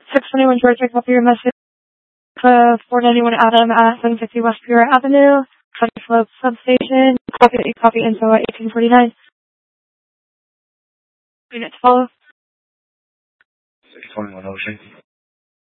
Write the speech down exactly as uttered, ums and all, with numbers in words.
six twenty-one Georgia, copy your message. Uh, four ninety-one Adam at seven fifty West Bureau Avenue, Country Slope Substation. Copy, copy info at eighteen forty-nine. Unit to follow. six twenty-one Ocean.